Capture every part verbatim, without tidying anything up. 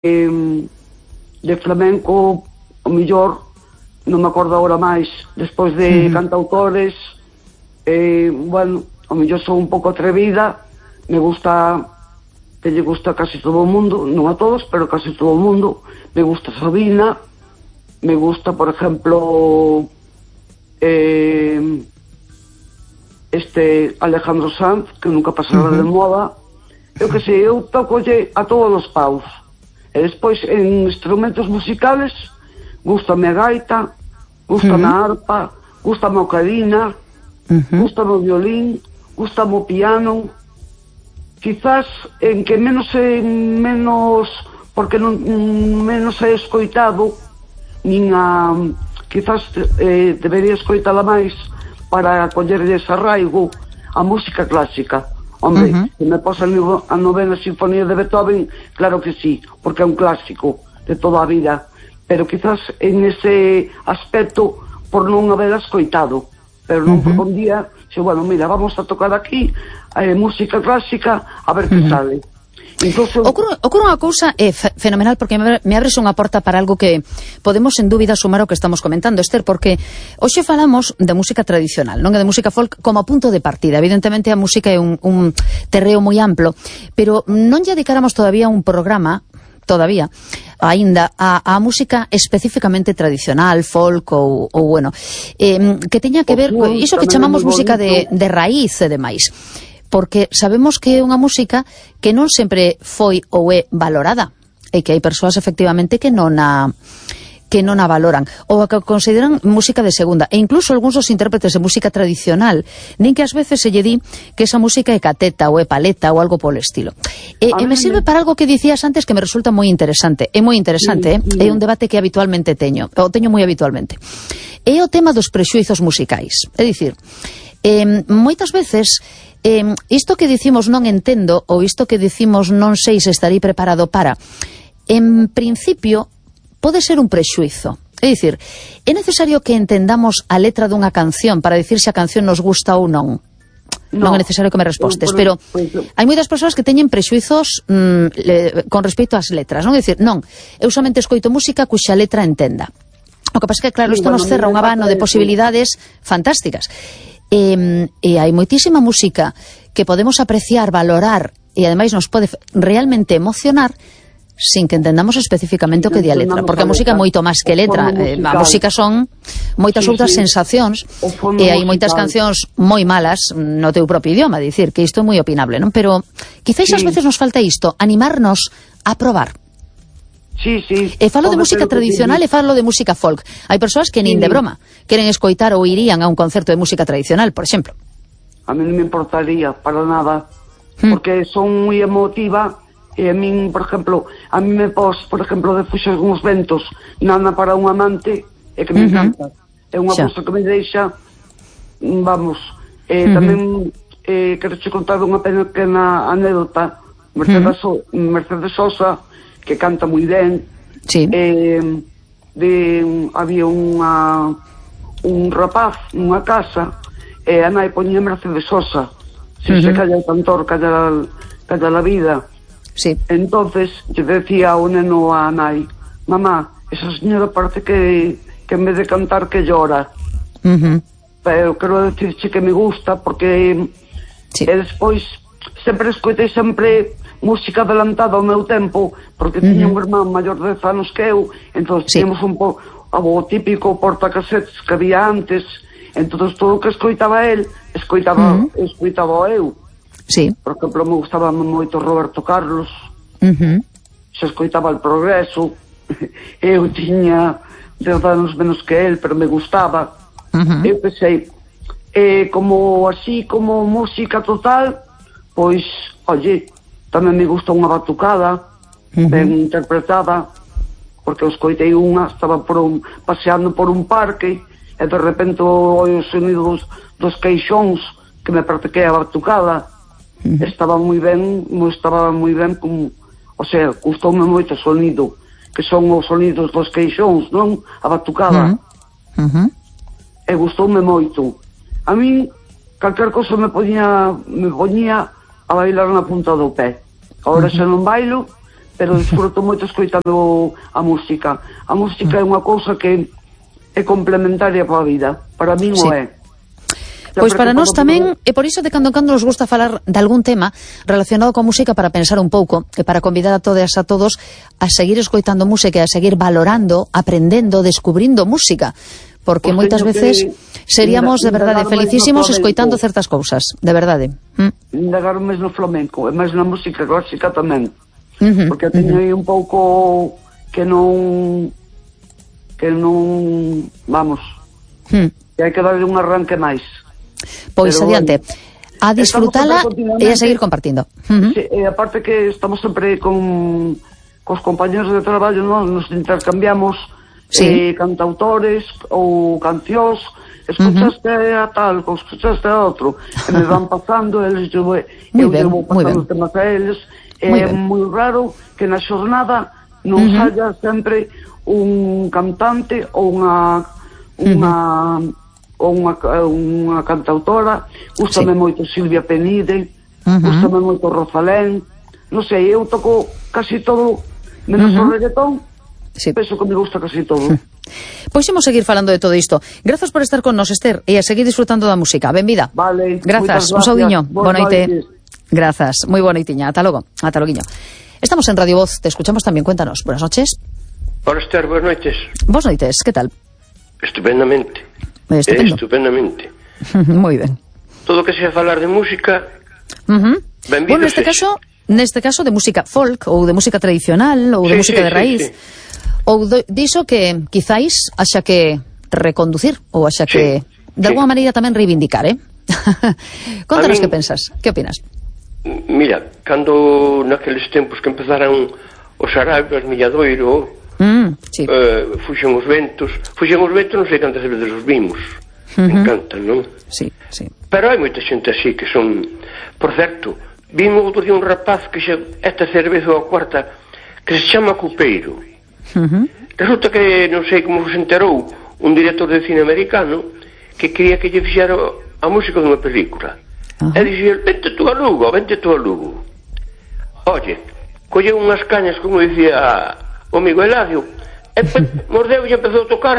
eh, de flamenco, o mellor, non me acordo agora máis, despois de uh-huh. cantautores, eh, bueno, o mellor sou un pouco atrevida, me gusta, que lle gusta casi todo o mundo, non a todos, pero casi todo o mundo, me gusta Sabina, me gusta, por exemplo, eh, este Alejandro Sanz, que nunca pasará uh-huh. de moda. Eu que sei, eu tocolle a todos os paus. E despois, en instrumentos musicales, gústame a gaita, gústame uh-huh. a arpa, gústame a ocarina, uh-huh. gústame o violín, gústame o piano. Quizás en que menos é menos, porque non menos é escoitado, nin a, quizás eh, debería escoitala máis para collerlle ese arraigo a música clásica. Hombre, uh-huh. se me posa a novena sinfonía de Beethoven, claro que sí, porque é un clásico de toda a vida, pero quizás en ese aspecto por non haber escoitado, pero non uh-huh. un día, xe, bueno, mira, vamos a tocar aquí eh, música clásica, a ver que uh-huh. sale. Incluso... Ocurre, ocurre unha cousa eh, fenomenal, porque me, me abres unha porta para algo que podemos en dúbida sumar ao que estamos comentando, Esther, porque hoxe falamos de música tradicional, non é de música folk como punto de partida. Evidentemente a música é un, un terreo moi amplo, pero non lle dedicáramos todavía un programa todavía, aínda, a, a música especificamente tradicional, folk ou, ou bueno, eh, que teña que ver, iso que chamamos música de, de raíz e demais, porque sabemos que é unha música que non sempre foi ou é valorada, e que hai persoas efectivamente que non a que non a valoran, ou a que consideran música de segunda, e incluso algúns dos intérpretes de música tradicional, nin que ás veces se lle di que esa música é cateta ou é paleta ou algo polo estilo. E, e me sirve para algo que dicías antes que me resulta moi interesante, é moi interesante, eh? É un debate que habitualmente teño, ou teño moi habitualmente. É o tema dos prexuizos musicais, é dicir, eh, moitas veces eh, isto que dicimos non entendo, ou isto que dicimos non sei se estarei preparado para, en principio pode ser un prexuizo. É dicir, é necesario que entendamos a letra dunha canción para dicir se a canción nos gusta ou non. Non, non é necesario que me respostes, pero hai moitas persoas que teñen prexuizos mm, le, con respecto ás letras, non? É dicir, non, eu somente escoito música cuxa letra entenda. O que pasa é que, claro, isto nos cerra un abano de posibilidades fantásticas. E, e hai moitísima música que podemos apreciar, valorar, e ademais nos pode realmente emocionar, sin que entendamos especificamente o que di a letra, porque a música é moito máis que letra, eh, a música son moitas sí, outras sí. sensacións, e hai moitas cancións moi malas no teu propio idioma, dicir que isto é moi opinable, non? Pero quizás sí. ás veces nos falta isto, animarnos a probar. Sí, sí. E falo de música tradicional e falo de música folk. Hai persoas que nin de broma queren escoitar ou irían a un concerto de música tradicional, por exemplo. A mí non me importaría para nada, hmm. porque son moi emotiva. E a min, por exemplo, a mí me pos, por exemplo, de Fuxos uns ventos, Nana para un amante, e que me uh-huh. encanta. É unha cousa que me deixa, vamos, eh, uh-huh. tamén eh, quero che contar unha pequena anécdota. Mercedes, uh-huh. Mercedes Sosa, que canta moi ben, sí. eh, de, había unha un rapaz nunha casa, e a nai poñía Mercedes Sosa, se uh-huh. se calla o cantor, calla, calla la vida. Sí. Entonces, yo decía ao neno a nai, mamá, esa señora parece que, que en vez de cantar que llora. Uh-huh. Pero quero decirche que me gusta, porque sí. e despois sempre escoitei sempre música adelantada ao meu tempo, porque uh-huh. tiña un irmán maior de dez anos que eu, entón sí. tínhamos un po o típico portacasetes que había antes, entón todo o que escoitaba él, escoitaba, uh-huh. escoitaba eu. Sí. Por exemplo, me gustaba moito Roberto Carlos, uh-huh. se escoitaba El Progreso, eu tiña dez anos menos que él, pero me gustaba, uh-huh. eu que sei, e como así, como música total, pois, oye, tamén me gusta unha batucada, uh-huh. ben interpretada, porque eu escoitei unha, estaba por un, paseando por un parque, e de repente o sonido dos, dos queixóns, que me parece que é a batucada, Uh-huh. estaba moi ben, estaba moi ben como, o sea, gustoume moito o sonido, que son os sonidos dos queixóns, non? A batucada. Uh-huh. Uh-huh. E gustoume moito. A min, calquer cosa me poñía, me poñía a bailar na punta do pé. Agora uh-huh. xa non bailo, pero disfruto moito escoitando a música. A música é unha cousa que é complementaria para a vida. Para min o é. Pois para nós tamén, e por iso de cando en cando nos gusta falar de algún tema relacionado coa música para pensar un pouco, e para convidar a todas a todos a seguir escoitando música e a seguir valorando, aprendendo, descubrindo música, porque pues moitas veces seríamos de verdade felicísimos escoitando certas cousas, de verdade. Indagar máis no flamenco, e máis na música clásica tamén, uh -huh, porque teño aí un pouco que non que non, vamos, uh -huh. que hai que darle un arranque máis. Pois pero, adiante, bueno, a disfrutala e a seguir compartindo. Uh -huh. Sí, e aparte que estamos sempre con cos compañeros de traballo, ¿no? Nos intercambiamos sí. eh, cantautores ou cancións, escuchaste uh -huh. a tal, ou escuchaste a outro, e me van pasando, eles eu, eu vou pasando os temas a eles. É moi raro que na xornada non uh -huh. haya sempre un cantante ou unha unha uh -huh. ou unha, unha cantautora. Gústame sí. moito Silvia Penide, uh -huh. gústame moito Rosalén, non sei, eu toco casi todo menos uh -huh. o reggaetón, sí. penso que me gusta casi todo. Uh -huh. Pois imos seguir falando de todo isto. Grazas por estar con nos, Esther, e a seguir disfrutando da música. Benvida. Vale. Grazas, un saudiño. Boa noite. Grazas, moi boa noitiña. Ata logo, ata loguiño. Estamos en Radio Voz, te escuchamos tamén, cuéntanos. Buenas noches. Hola, Esther, buenas noites. Buenas noites, que tal? Estupendamente. Estupendo. Estupendamente. Moi ben. Todo o que sea falar de música, uh -huh. benvido bueno, neste caso, neste caso de música folk, ou de música tradicional, ou de sí, música sí, de raíz, sí, sí. ou de, diso que quizáis haxa que reconducir, ou haxa sí, que, de sí. alguma maneira tamén reivindicar, eh? Contanos min, que pensas, que opinas? Mira, cando naqueles tempos que empezaran os Arabios, Milladoiro, Mm, sí. uh, fuxen os ventos fuxen os ventos, non sei cantas veces os vimos. Uh -huh. Me encantan, non? Sí, sí. Pero hai moita xente así que son, por certo, vimos outro día un rapaz que xa, esta cerveza ou a cuarta, que se chama Cupeiro. Uh -huh. Resulta que non sei como se enterou un director de cine americano que quería que lle fixera a música dunha película. Uh -huh. E dixo, vente tú a Lugo, vente tú a Lugo. Oye, colleu unhas cañas, como dicía o amigo Eladio, e mordeu e empezou a tocar,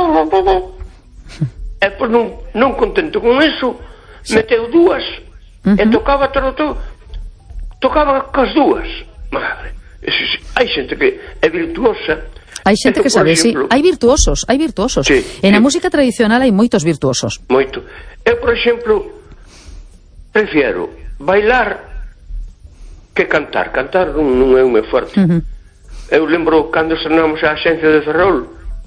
e pois non, non contento con eso, sí. meteu dúas, uh -huh. e tocaba todo, tocaba cas dúas. Madre, hai xente que é virtuosa. Hai xente que sabe, sí, hai virtuosos, hai virtuosos. Sí, en sí. a música tradicional hai moitos virtuosos. Moito. Eu, por exemplo, prefiero bailar que cantar. Cantar non, non é o meu forte. Uh -huh. Eu lembro cando estrenamos a Axencia de Ferrol,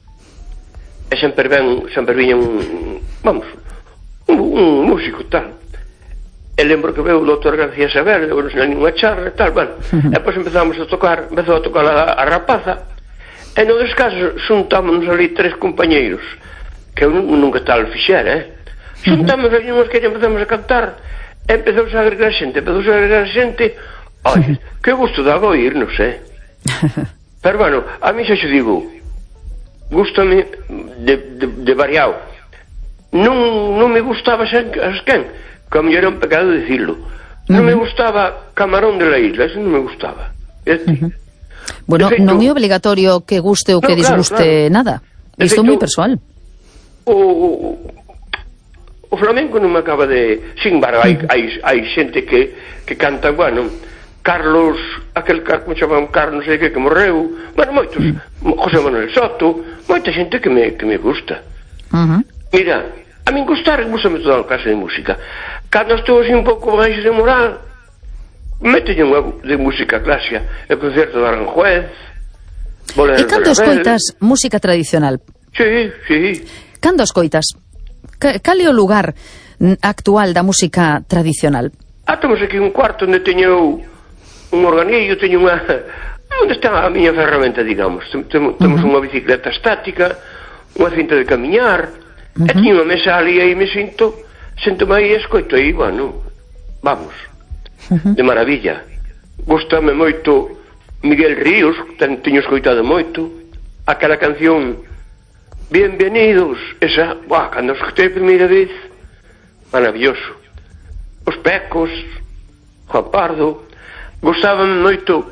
e sempre ven, sempre viña un, vamos, un, un músico tal. E lembro que veu o doutor García Saber, eu non sei ninguna charla e tal, bueno. Uh -huh. E depois empezamos a tocar, empezou a tocar a, a rapaza, e no descaso xuntámonos ali tres compañeiros, que eu nunca tal fixera, eh? Xuntámonos ali uns que empezamos a cantar, e empezou a agregar xente, empezou a agregar xente, oi, que gusto daba oír, non sei. Pero bueno, a mí xa xo digo, gustame de, de, de variado. Non, non me gustaba as quen, que a mellor é un pecado dicirlo. Non me gustaba Camarón de la Isla, eso non me gustaba. Este. Uh -huh. Bueno, feito, non é obligatorio que guste ou que no, disguste claro, claro. nada. Isto é moi persoal. O, o, o flamenco non me acaba de... Sin embargo, hai, hai, hai xente que, que canta, bueno... Carlos, aquel como chamaban Carlos, non sei que, que morreu, bueno, moitos, mm. José Manuel Soto, moita xente que me, que me gusta. Uh -huh. Mira, a min gustar, gustame toda a clase de música. Cando estou así un pouco máis de moral, mételle unha de música clásica, el concerto de Aranjuez, E cando escoitas música tradicional? Sí, sí. Cando escoitas? Cal é o lugar actual da música tradicional? Ah, temos aquí un cuarto onde teño un organillo, teño unha... onde está a miña ferramenta, digamos. Temos, temos uh -huh. unha bicicleta estática, unha cinta de camiñar, uh -huh. e teño unha mesa ali e me sinto, sinto aí e escoito aí, bueno, vamos, uh -huh. de maravilla. Gústame moito Miguel Ríos, ten, teño escoitado moito, aquela canción Bienvenidos, esa, buah, cando escoitei a primeira vez, maravilloso. Os Pecos, Juan Pardo, gostaban moito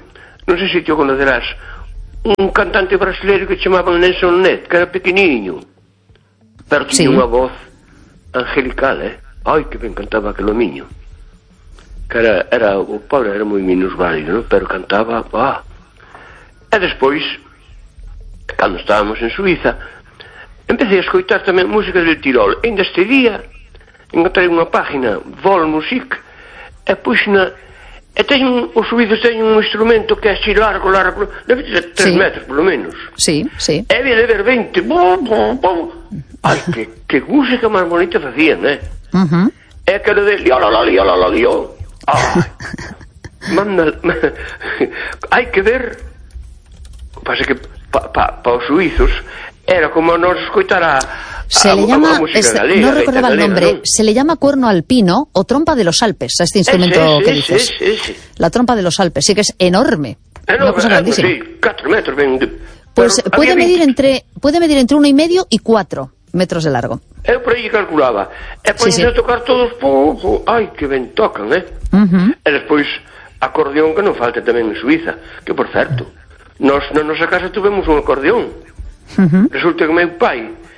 non sei se te o conocerás, un cantante brasileiro que chamaban Nelson Ned, que era pequeniño, pero tiña unha voz angelical, eh? Ai, que ben cantaba aquel homiño. Que era, era, o pobre era moi minusválido, ¿no? Pero cantaba, ah. E despois, cando estábamos en Suiza, empecé a escoitar tamén música del Tirol. E ainda este día, encontrei unha página, Volmusik, e puxna, e teñen, os suizos teñen un instrumento que é así largo, largo, debe ter tres metros, polo menos. Sí, sí. E había de ver veinte, bom, bom, bom. Ai, que, que música máis bonita facían, eh? Uh -huh. É aquele de liololol, liololol, liololol. Ai, manda, hai que ver. Pasa que pa, pa, pa os suizos era como nos escoitar a, se a, le llama, a música este, galega, no recordaba el nombre, ¿no? Se le llama cuerno alpino o trompa de los Alpes, a este instrumento ese, ese, que dices. ese, ese. La trompa de los Alpes, sí que es enorme. Eh, no, una cosa grandísima. Sí, cuatro metros. Ben, de, pues puede medir, entre, puede medir entre uno y medio y cuatro metros de largo. Eu por aí calculaba. E pois sí, sí. a tocar todos, po, po, ai, que ben tocan, eh? Uh -huh. E despois, acordeón que non falta tamén en Suiza, que por certo, nós na nosa casa tuvemos un acordeón. Uh -huh. Resulta que meu pai